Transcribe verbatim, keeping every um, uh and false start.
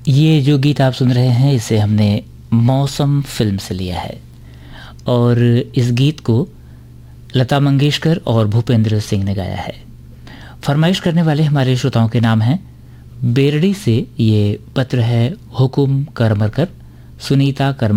ये जो गीत आप सुन रहे हैं इसे हमने मौसम फिल्म से लिया है और इस गीत को लता मंगेशकर और भूपेंद्र सिंह ने गाया है। फरमाइश करने वाले हमारे श्रोताओं के नाम हैं बेरड़ी से, ये पत्र है हुकुम करमरकर, सुनीता करमरकर,